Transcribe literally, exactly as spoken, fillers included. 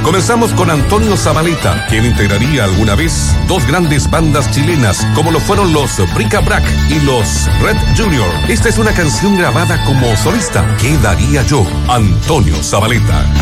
Comenzamos con Antonio Zabaleta, quien integraría alguna vez dos grandes bandas chilenas, como lo fueron los Bric a Brac y los Red Junior. Esta es una canción grabada como solista. ¿Qué daría yo? Antonio Zabaleta.